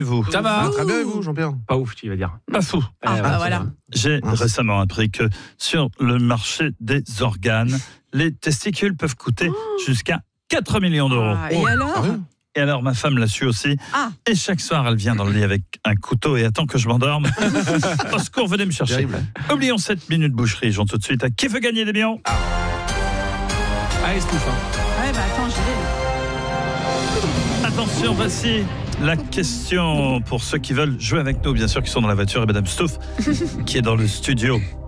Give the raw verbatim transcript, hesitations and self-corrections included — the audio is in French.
Vous. Ça va. Ah, très bien, et vous, Jean-Pierre? Pas ouf, tu vas dire. Pas fou. Ah, Eh, bah voilà. J'ai Mince. récemment appris que sur le marché des organes, les testicules peuvent coûter jusqu'à quatre millions d'euros. Ah, et alors Ah ouais. Et alors, ma femme l'a su aussi. Ah. Et chaque soir, elle vient dans le lit avec un couteau et attend que je m'endorme. Au secours, venez me chercher. Terrible. Oublions cette minute boucherie. J'en tout de suite à qui veut gagner des millions. Allez, Stouff. Hein. Ouais, bah attends, j'y vais. Attention, voici la question pour ceux qui veulent jouer avec nous, bien sûr, qui sont dans la voiture, et Madame Stouff, qui est dans le studio.